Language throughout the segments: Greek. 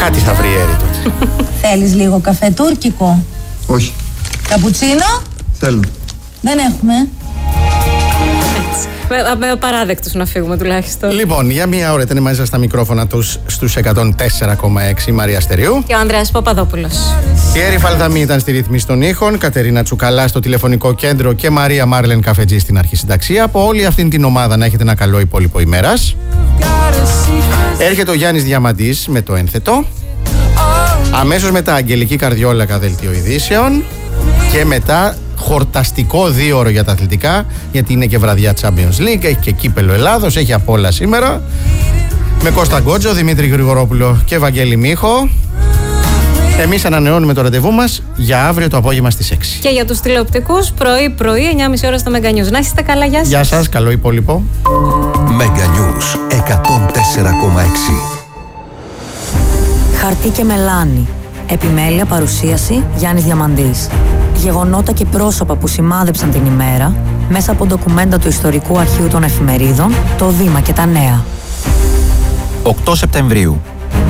Κάτι θα βρει η Έρη τότε. Θέλεις λίγο καφέ τουρκικό? Όχι. Καπουτσίνο? Θέλω. Δεν έχουμε. Με απαράδεκτους να φύγουμε τουλάχιστον. Λοιπόν, για μία ώρα ήταν μαζί σας στα μικρόφωνα τους στους 104,6 η Μαρία Στεριού. Και ο Ανδρέας Παπαδόπουλος. Η Έρη Φαλδαμή ήταν στη ρύθμιση των ήχων, Κατερίνα Τσουκαλά στο τηλεφωνικό κέντρο και Μαρία Μάρλεν Καφετζή στην αρχισυνταξία. Από όλη αυτήν την ομάδα να έχετε ένα καλό υπόλοιπο ημέρας. Έρχεται ο Γιάννης Διαμαντής με το ένθετο. Αμέσως μετά Αγγελική Καρδιόλακα, δελτίο ειδήσεων. Και μετά χορταστικό 2ωρο για τα αθλητικά, γιατί είναι και βραδιά Champions League, έχει και κύπελο Ελλάδος, έχει απ' όλα σήμερα. Με Κώστα Γκότζο, Δημήτρη Γρηγορόπουλο και Βαγγέλη Μίχο. Εμείς ανανεώνουμε το ραντεβού μας για αύριο το απόγευμα στις 6. Και για τους τηλεοπτικούς, πρωί-πρωί, 9.30 ώρα στο Mega News. Να είστε καλά, γεια σας. Γεια σας, καλό υπόλοιπο. Mega News 104,6. Χαρτί και μελάνι. Επιμέλεια, παρουσίαση Γιάννης Διαμαντής. Γεγονότα και πρόσωπα που σημάδεψαν την ημέρα μέσα από ντοκουμέντα του Ιστορικού Αρχείου των Εφημερίδων, το Βήμα και τα Νέα. 8 Σεπτεμβρίου.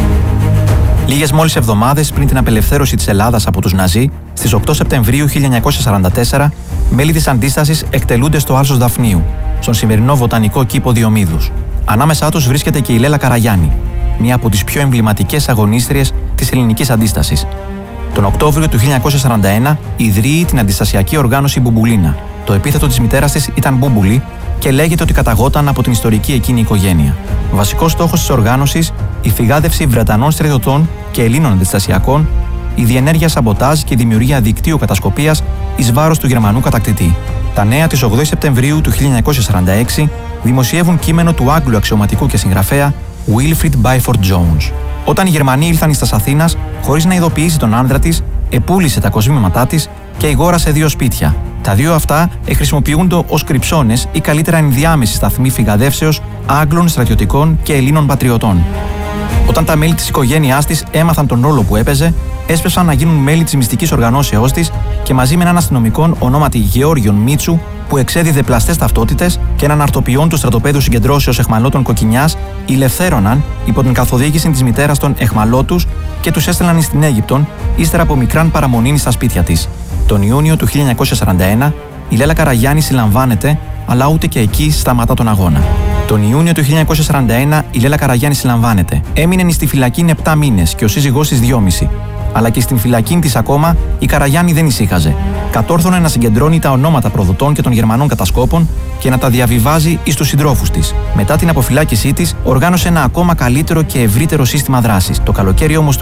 Λίγες μόλις εβδομάδες πριν την απελευθέρωση της Ελλάδας από τους Ναζί, στις 8 Σεπτεμβρίου 1944, μέλη της αντίστασης εκτελούνται στο Άλσος Δαφνίου, στον σημερινό βοτανικό κήπο Διομήδους. Ανάμεσά τους βρίσκεται και η Λέλα Καραγιάννη, μία από τις πιο εμβληματικές αγωνίστριες της ελληνικής αντίστασης. Τον Οκτώβριο του 1941 ιδρύει την αντιστασιακή οργάνωση Μπουμπουλίνα. Το επίθετο της μητέρας της ήταν Μπούμπουλη και λέγεται ότι καταγόταν από την ιστορική εκείνη οικογένεια. Βασικός στόχος της οργάνωσης, η φυγάδευση Βρετανών στρατιωτών και Ελλήνων αντιστασιακών, η διενέργεια σαμποτάζ και η δημιουργία δικτύου κατασκοπίας εις βάρος του Γερμανού κατακτητή. Τα νέα της 8 Σεπτεμβρίου του 1946 δημοσιεύουν κείμενο του Άγγλου αξιωματικού και συγγραφέα Wilfrid Byford Jones. Όταν οι Γερμανοί ήλθαν εις Αθήνας, χωρίς να ειδοποιήσει τον άνδρα της, επούλησε τα κοσμήματά της και ηγόρασε 2 σπίτια. Τα 2 αυτά χρησιμοποιούνται ως κρυψώνες ή καλύτερα ενδιάμεση σταθμοί φυγαδεύσεως Άγγλων στρατιωτικών και Ελλήνων πατριωτών. Όταν τα μέλη της οικογένειάς της έμαθαν τον ρόλο που έπαιζε, έσπευσαν να γίνουν μέλη της μυστικής οργανώσεώς της και μαζί με έναν αστυνομικό ονόματι Γεώργιον Μίτσου, που εξέδιδε πλαστές ταυτότητες, και έναν αρτοποιόν του στρατοπέδου συγκεντρώσεως εχμαλώτων Κοκκινιάς, ηλευθέρωναν υπό την καθοδήγηση της μητέρας των εχμαλώτους και τους έστελναν στην Αίγυπτον, ύστερα από μικράν παραμονή στα σπίτια της. Τον Ιούνιο του 1941, η Λέλα Καραγιάννη συλλαμβάνεται, αλλά ούτε και εκεί σταματά τον αγώνα. Τον Ιούνιο του 1941 η Λέλα Καραγιάννη συλλαμβάνεται. Έμεινε στη φυλακή 7 μήνες και ο σύζυγός της 2,5. Αλλά και στην φυλακή της ακόμα η Καραγιάννη δεν ησύχαζε. Κατόρθωνε να συγκεντρώνει τα ονόματα προδοτών και των Γερμανών κατασκόπων και να τα διαβιβάζει εις τους συντρόφους της. Μετά την αποφυλάκησή της, οργάνωσε ένα ακόμα καλύτερο και ευρύτερο σύστημα δράσης. Το καλοκαίρι όμως του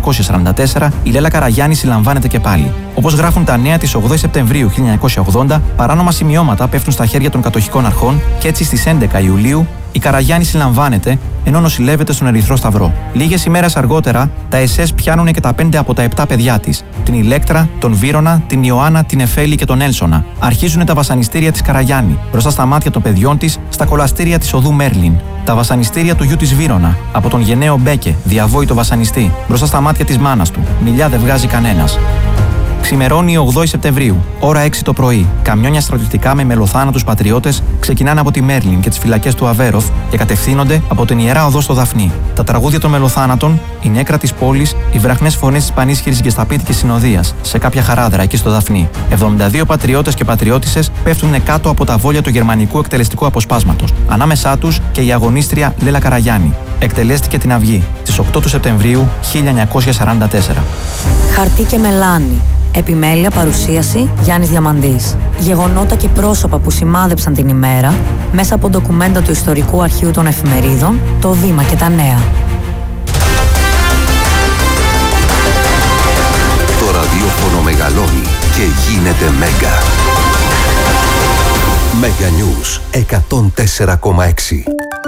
1944 η Λέλα Καραγιάννη συλλαμβάνεται και πάλι. Όπως γράφουν τα νέα της 8 Σεπτεμβρίου 1980, παράνομα σημειώματα πέφτουν στα χέρια των κατοχικών αρχών και έτσι στις 11 Ιουλίου η Καραγιάννη συλλαμβάνεται ενώ νοσηλεύεται στον Ερυθρό Σταυρό. Λίγες ημέρες αργότερα, τα SS πιάνουν και τα 5 από τα 7 παιδιά της: την Ηλέκτρα, τον Βύρωνα, την Ιωάννα, την Εφέλη και τον Έλσονα. Αρχίζουν τα βασανιστήρια της Καραγιάννη, μπροστά στα μάτια των παιδιών της, στα κολαστήρια της οδού Μέρλιν. Τα βασανιστήρια του γιου της Βύρωνα, από τον γενναίο Μπέκε, διαβόητο βασανιστή, μπροστά στα μάτια της μάνας του. Μιλιά δεν βγάζει κανένας. Ξημερώνει 8 Σεπτεμβρίου, ώρα 6 το πρωί. Καμιόνια στρατιωτικά με μελοθάνατους πατριώτες ξεκινάνε από τη Μέρλιν και τις φυλακές του Αβέροφ και κατευθύνονται από την Ιερά Οδό στο Δαφνί. Τα τραγούδια των μελοθάνατων, η νέκρα της πόλης, οι βραχνές φωνές της πανίσχυρης γκεσταπίτικης συνοδείας, σε κάποια χαράδρα εκεί στο Δαφνί. 72 πατριώτες και πατριώτισσες πέφτουν κάτω από τα βόλια του γερμανικού εκτελεστικού αποσπάσματος. Ανάμεσά τους και η αγωνίστρια Λέλα Καραγιάννη. Εκτελέστηκε την Αυγή στις 8 του Σεπτεμβρίου 1944. Χαρτί και μελάνι. Επιμέλεια, παρουσίαση Γιάννης Διαμαντής. Γεγονότα και πρόσωπα που σημάδεψαν την ημέρα μέσα από ντοκουμέντα του Ιστορικού Αρχείου των Εφημερίδων, το Βήμα και τα Νέα. Το ραδιόφωνο μεγαλώνει και γίνεται Μέγκα. Mega News 104,6.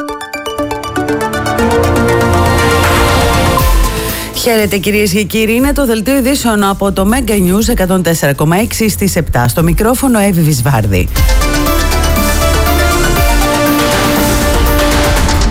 Χαίρετε κυρίες και κύριοι, είναι το δελτίο ειδήσεων από το Mega News 104,6 στις 7. Στο μικρόφωνο Εύη Βυσβάρδη.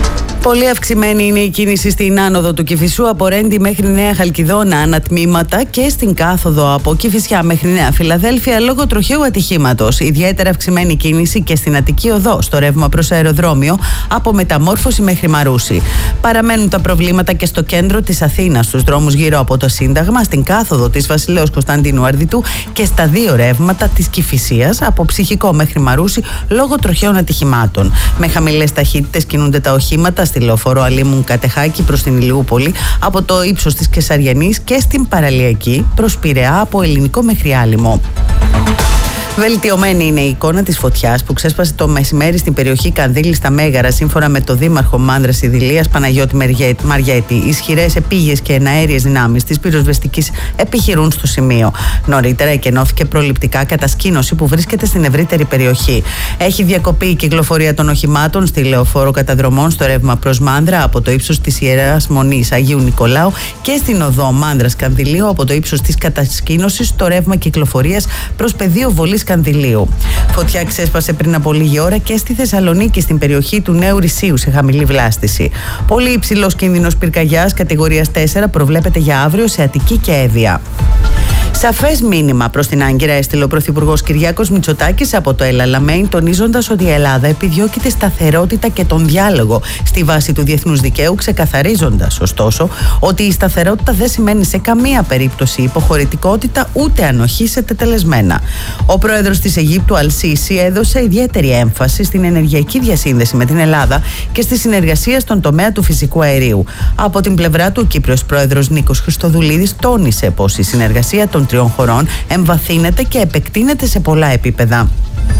Πολύ αυξημένη είναι η κίνηση στην άνοδο του Κηφισού από Ρέντι μέχρι Νέα Χαλκιδόνα ανατμήματα και στην κάθοδο από Κηφισιά μέχρι Νέα Φιλαδέλφια λόγω τροχαίου ατυχήματος. Ιδιαίτερα αυξημένη κίνηση και στην Αττική Οδό, στο ρεύμα προς αεροδρόμιο από Μεταμόρφωση μέχρι Μαρούσι. Παραμένουν τα προβλήματα και στο κέντρο της Αθήνας, στους δρόμους γύρω από το Σύνταγμα, στην κάθοδο της Βασιλέως Κωνσταντίνου Αρδιτού και στα δύο ρεύματα της Κηφισίας από Ψυχικό μέχρι Μαρούσι λόγω τροχαίων ατυχημάτων. Με χαμηλές ταχύτητες κινούνται τα οχήματα στη λεωφορείο Αλίμουν Κατεχάκη προς την Ηλιούπολη από το ύψος της Κεσαριανής και στην Παραλιακή προς Πειραιά από Ελληνικό μέχρι Άλυμο. Βελτιωμένη είναι η εικόνα της φωτιάς που ξέσπασε το μεσημέρι στην περιοχή Κανδύλη στα Μέγαρα, σύμφωνα με το Δήμαρχο Μάνδρας Ιδηλίας Παναγιώτη Μαριέτη. Ισχυρές επίγειες και εναέριες δυνάμεις της πυροσβεστικής επιχειρούν στο σημείο. Νωρίτερα εκενώθηκε προληπτικά κατασκήνωση που βρίσκεται στην ευρύτερη περιοχή. Έχει διακοπεί η κυκλοφορία των οχημάτων στη λεωφόρο καταδρομών στο ρεύμα προς Μάνδρα από το ύψος της Ιεράς Μονής Αγίου Νικολάου και στην οδό Μάνδρας Κανδυλίου από το ύψος της κατασκήνωσης στο ρεύμα κυκλοφορίας προς πεδίο Βολής Κανδυλίου. Φωτιά ξέσπασε πριν από λίγη ώρα και στη Θεσσαλονίκη, στην περιοχή του Νέου Ρησίου, σε χαμηλή βλάστηση. Πολύ υψηλός κίνδυνος πυρκαγιάς κατηγορίας 4 προβλέπεται για αύριο σε Αττική και Εύβοια. Σαφές μήνυμα προς την Άγκυρα έστειλε ο Πρωθυπουργός Κυριάκος Μητσοτάκης από το El Alamein, τονίζοντας ότι η Ελλάδα επιδιώκει τη σταθερότητα και τον διάλογο στη βάση του διεθνούς δικαίου, ξεκαθαρίζοντας ωστόσο ότι η σταθερότητα δεν σημαίνει σε καμία περίπτωση υποχωρητικότητα ούτε ανοχή σε τετελεσμένα. Ο πρόεδρος της Αιγύπτου Αλ-Σίσι έδωσε ιδιαίτερη έμφαση στην ενεργειακή διασύνδεση με την Ελλάδα και στη συνεργασία στον τομέα του φυσικού αερίου. Από την πλευρά του, ο Κύπριος πρόεδρος Νίκος Χριστοδουλίδης τόνισε πως η συνεργασία των τριών χωρών εμβαθύνεται και επεκτείνεται σε πολλά επίπεδα.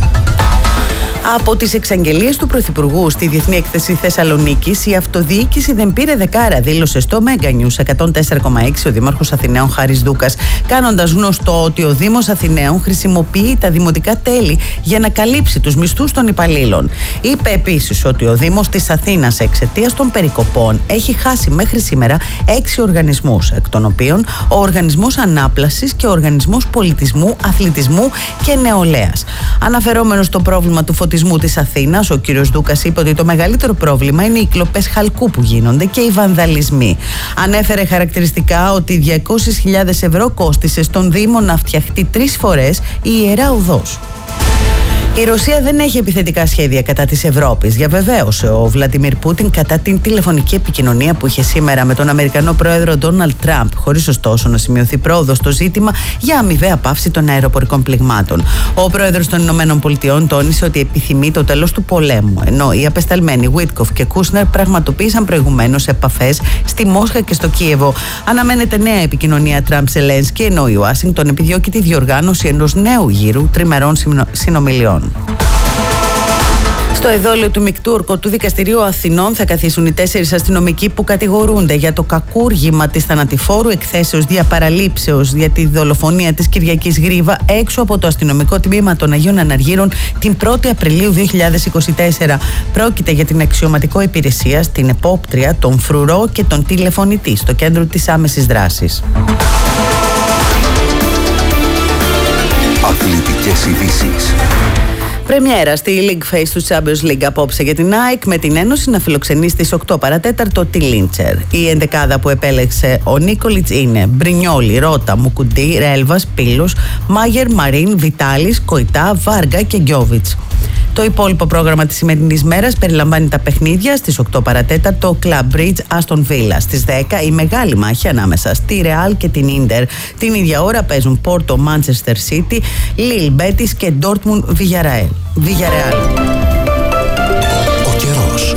Από τις εξαγγελίες του Πρωθυπουργού στη Διεθνή Έκθεση Θεσσαλονίκης, η αυτοδιοίκηση δεν πήρε δεκάρα, δήλωσε στο Mega News 104,6 ο Δήμαρχος Αθηναίων Χάρης Δούκας, κάνοντας γνωστό ότι ο Δήμος Αθηναίων χρησιμοποιεί τα δημοτικά τέλη για να καλύψει τους μισθούς των υπαλλήλων. Είπε επίσης ότι ο Δήμος της Αθήνας εξαιτίας των περικοπών έχει χάσει μέχρι σήμερα 6 οργανισμούς, εκ των οποίων ο Οργανισμός Ανάπλασης και ο Οργανισμός Πολιτισμού, Αθλητισμού και Νεολαίας. Αναφερόμενος στο πρόβλημα του φωτισμού της Αθήνας, ο κύριος Δούκας είπε ότι το μεγαλύτερο πρόβλημα είναι οι κλοπές χαλκού που γίνονται και οι βανδαλισμοί. Ανέφερε χαρακτηριστικά ότι 200.000 ευρώ κόστισε στον Δήμο να φτιαχτεί 3 φορές η Ιερά Οδός. Η Ρωσία δεν έχει επιθετικά σχέδια κατά της Ευρώπης, διαβεβαίωσε ο Βλαντιμίρ Πούτιν κατά την τηλεφωνική επικοινωνία που είχε σήμερα με τον Αμερικανό πρόεδρο Ντόναλντ Τραμπ, χωρίς ωστόσο να σημειωθεί πρόοδο στο ζήτημα για αμοιβαία πάυση των αεροπορικών πληγμάτων. Ο πρόεδρος των Ηνωμένων Πολιτειών τόνισε ότι επιθυμεί το τέλος του πολέμου, ενώ οι απεσταλμένοι Βίτκοφ και Κούσνερ πραγματοποίησαν προηγουμένως επαφές στη Μόσχα και στο Κίεβο. Αναμένεται νέα επικοινωνία Τραμπ-Ζελένσκι, ενώ η Ουάσιγκτον επιδιώκει τη διοργάνωση ενός νέου γύρου τριμερών συνομιλιών. Στο εδόλιο του Μικτού Ορκωτού Δικαστηρίου Αθηνών θα καθίσουν οι 4 αστυνομικοί που κατηγορούνται για το κακούργημα της θανατηφόρου εκθέσεως διαπαραλήψεως για τη δολοφονία της Κυριακής Γρίβα έξω από το αστυνομικό τμήμα των Αγίων Αναργύρων την 1η Απριλίου 2024. Πρόκειται για την αξιωματικό υπηρεσία, την επόπτρια, τον φρουρό και τον τηλεφωνητή στο κέντρο της άμεσης δράσης. Αθλητικές ειδήσεις. Πρεμιέρα στη League Face του Champions League απόψε για την ΑΕΚ, με την Ένωση να φιλοξενεί στις 8 παρατέταρτο τη Λίντσερ. Η ενδεκάδα που επέλεξε ο Νίκολιτς είναι Μπρινιόλι, Ρότα, Μουκουντή, Ρέλβας, Πίλος, Μάγερ, Μαρίν, Βιτάλης, Κοϊτά, Βάργα και Γκιόβιτς. Το υπόλοιπο πρόγραμμα της σημερινής μέρας περιλαμβάνει τα παιχνίδια στις 8 παρατέταρτο Club Bridge Aston Villa. Στις 10 η μεγάλη μάχη ανάμεσα στη Real και την Ίντερ. Την ίδια ώρα παίζουν Porto Manchester City, Lille Betis και Dortmund Villarreal. Ο καιρός.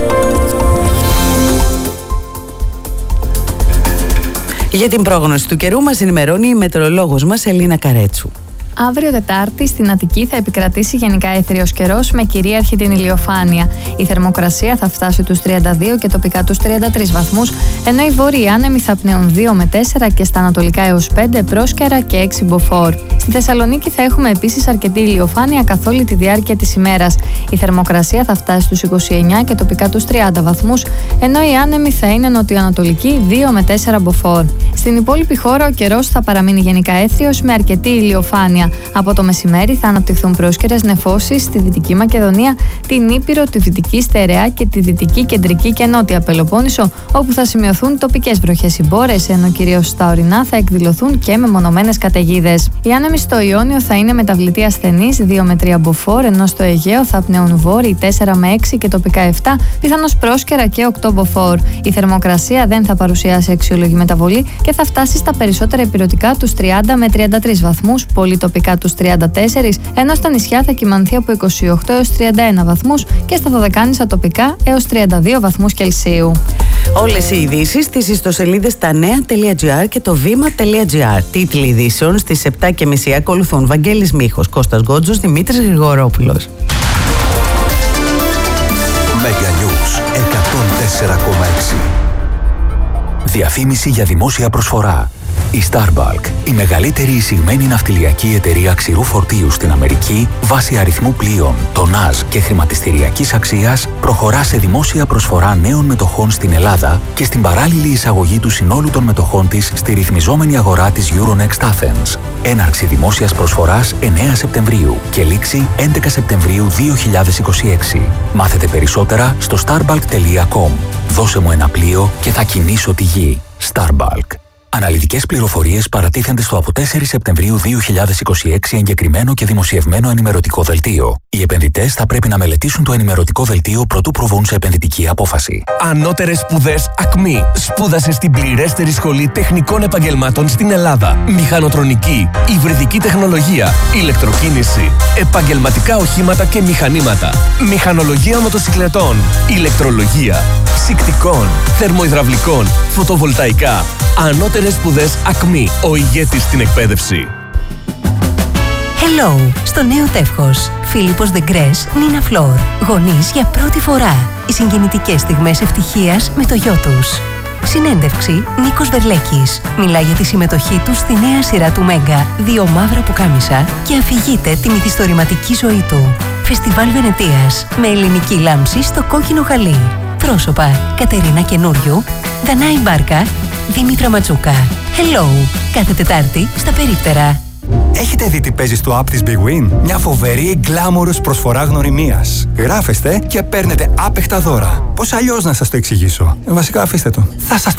Για την πρόγνωση του καιρού μας ενημερώνει η μετεωρολόγος μας Ελίνα Καρέτσου. Αύριο Τετάρτη στην Αττική θα επικρατήσει γενικά έθριος καιρός με κυρίαρχη την ηλιοφάνεια. Η θερμοκρασία θα φτάσει τους 32 και τοπικά τους 33 βαθμούς, ενώ οι βόρειοι άνεμοι θα πνέουν 2 με 4 και στα ανατολικά έως 5 πρόσκαιρα και 6 μποφόρ. Στη Θεσσαλονίκη θα έχουμε επίσης αρκετή ηλιοφάνεια καθ' όλη τη διάρκεια της ημέρας. Η θερμοκρασία θα φτάσει στους 29 και τοπικά τους 30 βαθμούς, ενώ οι άνεμοι θα είναι νοτιοανατολικοί 2 με 4 μποφόρ. Στην υπόλοιπη χώρα ο καιρός θα παραμείνει γενικά έθριος με αρκετή ηλιοφάνεια. Από το μεσημέρι θα αναπτυχθούν πρόσκαιρες νεφώσεις στη Δυτική Μακεδονία, την Ήπειρο, τη Δυτική Στερεά και τη Δυτική, Κεντρική και Νότια Πελοπόννησο, όπου θα σημειωθούν τοπικές βροχές ή μπόρες, ενώ κυρίως στα ορεινά θα εκδηλωθούν και μεμονωμένες καταιγίδες. Οι άνεμοι στο Ιόνιο θα είναι μεταβλητή ασθενής 2 με 3 μποφόρ, ενώ στο Αιγαίο θα πνέουν βόρειοι 4 με 6 και τοπικά 7, πιθανώς πρόσκαιρα και 8 μποφόρ. Η θερμοκρασία δεν θα παρουσιάσει αξιόλογη μεταβολή και θα φτάσει στα περισσότερα ηπειρωτικά τους 30 με 33 βαθμούς, πολύ τοπικά τους 34, ενώ στα νησιά θα κυμανθεί από 28 έως 31 βαθμούς και στα δωδεκάνησα τοπικά έως 32 βαθμούς Κελσίου. Όλες οι ειδήσεις στις ιστοσελίδες tanea.gr και το vima.gr. Τίτλοι ειδήσεων στις 7.30 ακολουθούν. Βαγγέλης Μίχος, Κώστας Γκότζος, Δημήτρης Γρηγορόπουλος. Mega News 104,6. Διαφήμιση για δημόσια προσφορά. Η Starbulk, η μεγαλύτερη εισηγμένη ναυτιλιακή εταιρεία ξηρού φορτίου στην Αμερική, βάσει αριθμού πλοίων, τονάζ και χρηματιστηριακής αξίας, προχωρά σε δημόσια προσφορά νέων μετοχών στην Ελλάδα και στην παράλληλη εισαγωγή του συνόλου των μετοχών της στη ρυθμιζόμενη αγορά της Euronext Athens. Έναρξη δημόσιας προσφοράς 9 Σεπτεμβρίου και λήξη 11 Σεπτεμβρίου 2026. Μάθετε περισσότερα στο starbulk.com. Δώσε μου ένα πλοίο και θα κινήσω τη γη. Starbulk. Αναλυτικές πληροφορίες παρατίθενται στο από 4 Σεπτεμβρίου 2026 εγκεκριμένο και δημοσιευμένο ενημερωτικό δελτίο. Οι επενδυτές θα πρέπει να μελετήσουν το ενημερωτικό δελτίο προτού προβούν σε επενδυτική απόφαση. Ανώτερες σπουδές ΑΚΜΗ. Σπούδασε στην πληρέστερη σχολή τεχνικών επαγγελμάτων στην Ελλάδα. Μηχανοτρονική, υβριδική τεχνολογία, ηλεκτροκίνηση, επαγγελματικά οχήματα και μηχανήματα, μηχανολογία μοτοσυκλετών, ηλεκτρολογία, ψυκτικών, θερμοϊδραυλικών, φωτοβολταϊκά. Ανώτερες σπουδές ΑΚΜΗ, ο ηγέτης στην εκπαίδευση. Hello, στο νέο τεύχος. Φίλιππος Δεγκρές, Νίνα Φλόρ. Γονείς για πρώτη φορά. Οι συγκινητικές στιγμές ευτυχίας με το γιο τους. Συνέντευξη Νίκος Βερλέκης. Μιλά για τη συμμετοχή του στη νέα σειρά του Μέγκα, 2 μαύρα πουκάμισα, και αφηγείται τη μυθιστορηματική ζωή του. Φεστιβάλ Βενετίας, με ελληνική λάμψη στο κόκκινο χαλί. Πρόσωπα: Κατερίνα Καινούριου, Δανάη Μπάρκα, Δήμητρα Ματσούκα. Hello, κάθε Τετάρτη στα Περίπτερα. Έχετε δει τι παίζει στο app της Big Win? Μια φοβερή γκλάμορος προσφορά γνωριμίας. Γράφεστε και παίρνετε άπεχτα δώρα. Πώς αλλιώς να σας το εξηγήσω? Βασικά αφήστε το. Θα σας το